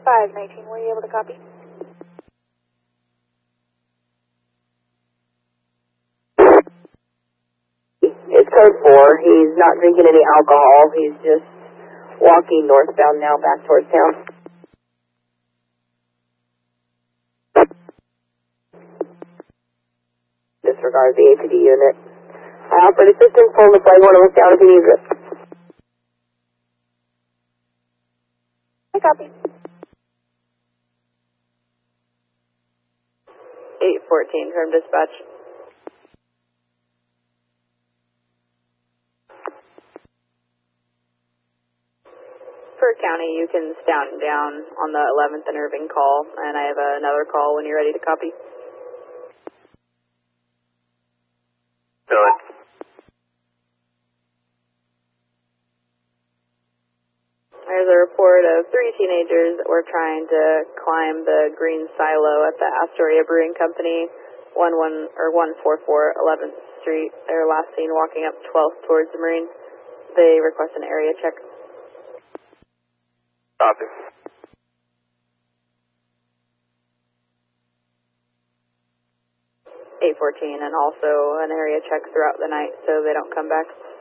519, were you able to copy? It's code 4. He's not drinking any alcohol. He's just walking northbound now back towards town. Disregard the APD unit. I offered assistance, pulling the flag, one of us down if he needs it. I copy. 814 from dispatch. Per county, you can stand down on the 11th and Irving call, and I have another call when you're ready to copy. Do it. There's a report of 3 teenagers that were trying to climb the green silo at the Astoria Brewing Company, 144 11th Street. They were last seen walking up 12th towards the Marine. They request an area check. Copy. 814, and also an area check throughout the night so they don't come back.